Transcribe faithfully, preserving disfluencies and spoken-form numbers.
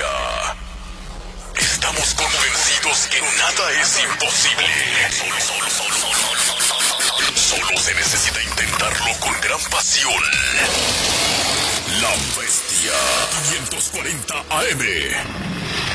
bestia. Estamos convencidos que nada es imposible. Solo, solo, solo, solo, solo, solo, solo, solo se necesita intentarlo con gran pasión. La Bestia quinientos cuarenta A M.